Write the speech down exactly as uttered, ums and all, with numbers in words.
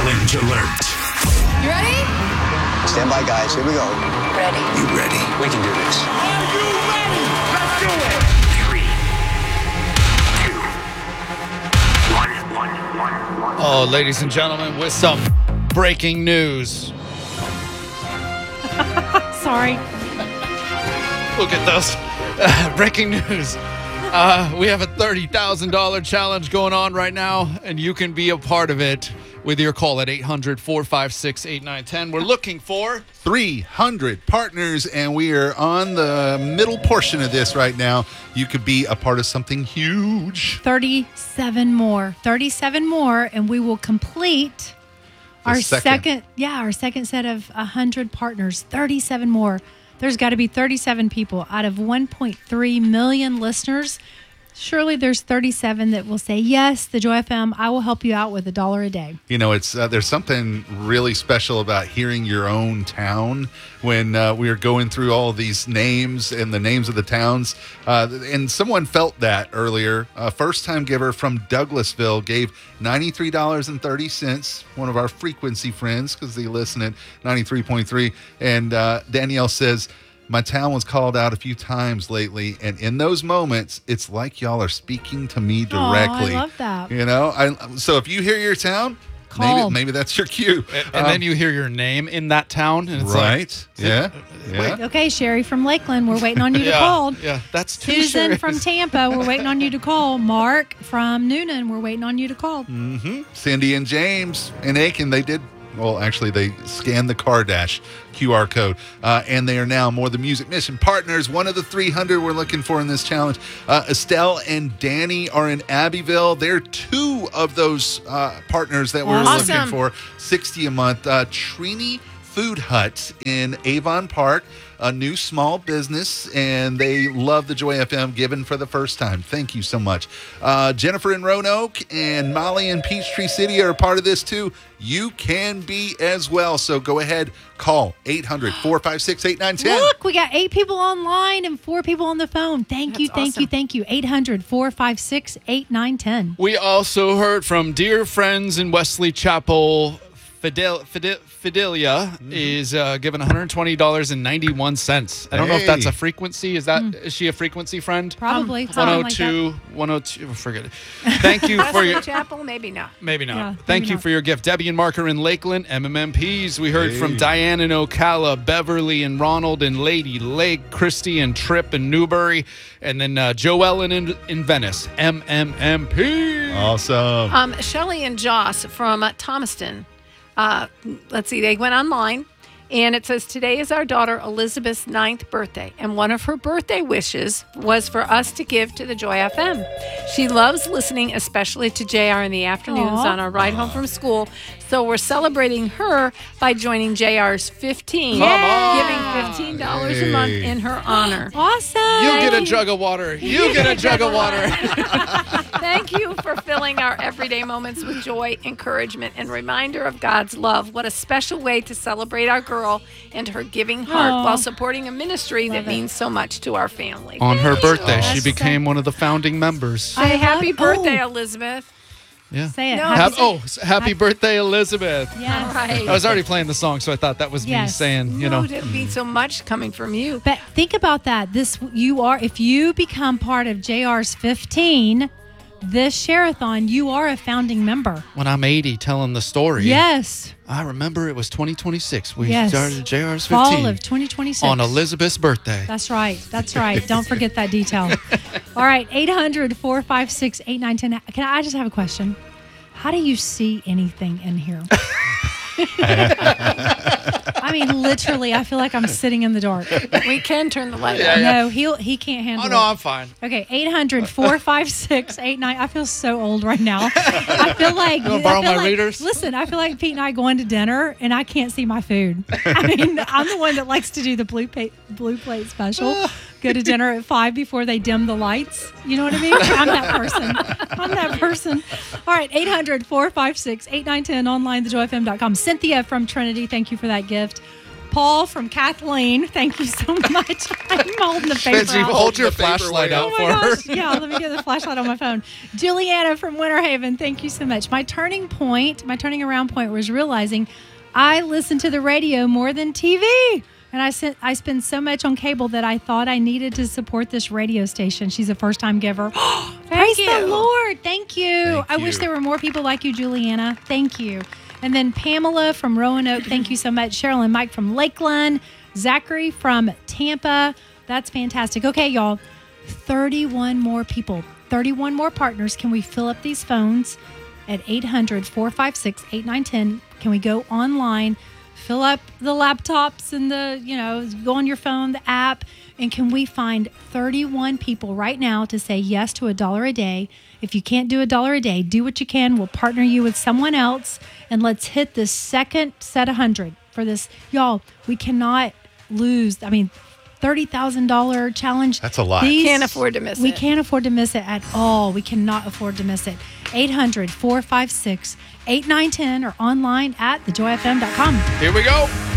Challenge alert. You ready? Stand by, guys. Here we go. Ready. You ready? We can do this. Are you ready? Let's do it. Three, two, one, one, one, one. Oh, ladies and gentlemen, with some breaking news. Sorry. Look at this. Uh, breaking news. Uh, we have a thirty thousand dollars challenge going on right now, and you can be a part of it with your call at eight hundred, four five six, eight nine one zero. We're looking for three hundred partners, and we are on the middle portion of this right now. You could be a part of something huge. thirty-seven more. thirty-seven more, and we will complete The our second. second. yeah, our second set of one hundred partners. thirty-seven more. There's got to be thirty-seven people out of one point three million listeners. Surely there's thirty-seven that will say, yes, the Joy F M, I will help you out with a dollar a day. You know, it's uh, there's something really special about hearing your own town when uh, we are going through all these names and the names of the towns. Uh, and someone felt that earlier. A first-time giver from Douglasville gave ninety-three dollars and thirty cents, one of our frequency friends, because they listen at ninety-three point three. And uh, Danielle says, my town was called out a few times lately, and in those moments, it's like y'all are speaking to me directly. Oh, I love that. You know, I, so if you hear your town, Call. maybe maybe that's your cue. And, and Um, then you hear your name in that town, and it's right? like, yeah, yeah. Okay, Sherry from Lakeland, we're waiting on you to yeah, call. yeah, that's too Susan serious. from Tampa, we're waiting on you to call. Mark from Noonan, we're waiting on you to call. Mm-hmm. Cindy and James in Aiken, they did. Well, actually, they scanned the Cardash Q R code, uh, and they are now More Than Music Mission partners. One of the three hundred we're looking for in this challenge. Uh, Estelle and Danny are in Abbeville. They're two of those uh, partners that we're Awesome. looking for. sixty a month. Uh, Trini Food Hut in Avon Park, a new small business, and they love the Joy F M, given for the first time. Thank you so much. Uh, Jennifer in Roanoke and Molly in Peachtree City are a part of this too. You can be as well. So go ahead, call eight hundred, four five six, eight nine one zero. Look, we got eight people online and four people on the phone. Thank you, That's thank awesome. you, thank you. eight hundred, four five six, eight nine one zero. We also heard from dear friends in Wesley Chapel. Fidel, Fidel, Fidelia is uh, given one hundred twenty dollars and ninety-one cents. I don't know if that's a Hey. frequency. Is that is she a frequency friend? Probably. something like that. one oh two, one oh two, forget it. Thank you for your... Wesley Chapel, maybe not. Maybe not. Yeah, Thank maybe you not. for your gift. Debbie and Marker in Lakeland, M M M Ps. We heard from Hey. Diane in Ocala, Beverly and Ronald and Lady Lake, Christy and Tripp in Newbury, and then uh, Joellen in, in Venice, M M M P. Awesome. Um, Shelly and Joss from uh, Thomaston. Uh, let's see, they went online, and it says, today is our daughter Elizabeth's ninth birthday, and one of her birthday wishes was for us to give to the Joy F M. She loves listening, especially to J R in the afternoons Aw. on our ride home from school, so we're celebrating her by joining J R's fifteen, Come on. giving fifteen dollars a month Hey. in her honor. Awesome. You get a jug of water. You get a jug of water. Thank you for filling our everyday moments with joy, encouragement, and reminder of God's love. What a special way to celebrate our girl and her giving heart Aw. while supporting a ministry that Love it. means so much to our family. On her birthday, she That's became one of the founding members. I Say happy love- birthday, oh. Elizabeth. Yeah. Say it. No. Happy- Hap- oh, s- happy birthday, Elizabeth. yes. All right. I was already playing the song, so I thought that was me Yes. saying, you no, know. it didn't mean so much coming from you. But think about that. This you are if you become part of J R's fifteen, this share-a-thon, you are a founding member. When I'm eighty telling the story, Yes. I remember it was twenty twenty-six. We Yes. started J R's fifteen Fall of twenty twenty-six. on Elizabeth's birthday. That's right. That's right. Don't forget that detail. All right. eight hundred, four five six, eight nine one zero. Can I just have a question? How do you see anything in here? I mean, literally, I feel like I'm sitting in the dark. We can turn the light Yeah, on. yeah. No, he'll, he can't handle Oh, it. no, I'm fine. Okay, eight hundred, four five six, eight nine. I feel so old right now. I feel like. You wanna borrow I feel my like- readers? Listen, I feel like Pete and I going to dinner and I can't see my food. I mean, I'm the one that likes to do the blue, pa- blue plate special. Go to dinner at five before they dim the lights. You know what I mean? I'm that person. I'm that person. All right, eight hundred, four five six, eight nine one zero, online, the joy f m dot com. Cynthia from Trinity, thank you for that gift. Paul from Kathleen. Thank you so much. I'm holding the paper Spencer, out. hold your the paper flashlight way out Oh for my her. gosh. Yeah, let me get the flashlight on my phone. Juliana from Winter Haven, thank you so much. My turning point, my turning around point was realizing I listen to the radio more than T V. And I sent, I spend so much on cable that I thought I needed to support this radio station. She's a first time giver. Praise the you. Lord. Thank you. Thank I wish you. there were more people like you, Juliana. Thank you. And then Pamela from Roanoke, thank you so much. Cheryl and Mike from Lakeland. Zachary from Tampa. That's fantastic. Okay, y'all. thirty-one more people, thirty-one more partners. Can we fill up these phones at eight hundred, four five six, eight nine one zero? Can we go online, fill up the laptops and the, you know, go on your phone, the app, and can we find thirty-one people right now to say yes to a dollar a day? If you can't do a dollar a day, do what you can. We'll partner you with someone else, and let's hit the second set of one hundred for this. Y'all, we cannot lose. I mean, thirty thousand dollars challenge. That's a lot. These- Can't afford to miss we it. can't afford to miss it at all. We cannot afford to miss it. eight hundred, four five six, eight nine one zero or online at the joy f m dot com. Here we go.